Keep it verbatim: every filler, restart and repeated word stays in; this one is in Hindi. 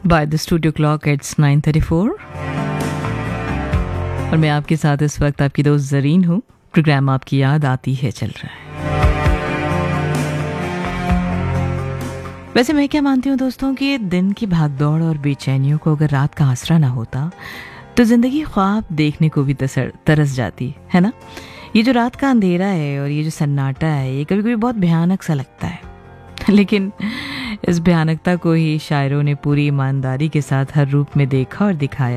By the studio clock it's nine thirty four और मैं आपके साथ इस वक्त आपकी दोस्त जरीन हूँ। प्रोग्राम आपकी याद आती है चल रहा है। वैसे मैं क्या मानती हूँ दोस्तों कि दिन की भागदौड़ और बेचैनियों को अगर रात का आसरा ना होता तो जिंदगी ख्वाब देखने को भी तसर, तरस जाती है ना। ये जो रात का अंधेरा है और ये जो सन्नाटा है, ये कभी कभी बहुत भयानक सा लगता है, लेकिन इस भयानकता को ही शायरों ने पूरी ईमानदारी के साथ हर रूप में देखा और दिखाया।